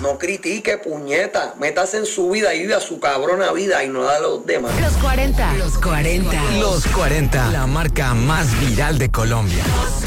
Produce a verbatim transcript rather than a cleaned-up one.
No critique, puñeta. Métase en su vida y vive a su cabrona vida y no da a los demás. Los cuarenta. Los cuarenta. Los cuarenta. La marca más viral de Colombia.